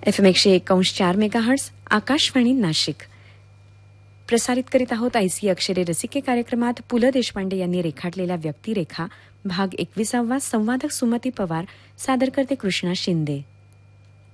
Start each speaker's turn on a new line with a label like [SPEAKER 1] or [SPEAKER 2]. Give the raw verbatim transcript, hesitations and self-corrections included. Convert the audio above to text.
[SPEAKER 1] F M एकशे एकावन्न चार मेगाहर्ट्स आकाशवाणी नाशिक. प्रसारित करीत आहोत आयसी अक्षरे रसिके कार्यक्रमात पु ल देशपांडे यांनी रेखाटलेल्या व्यक्तिरेखा भाग एकविसावा. संवादक सुमती पवार, सादर करते कृष्णा शिंदे.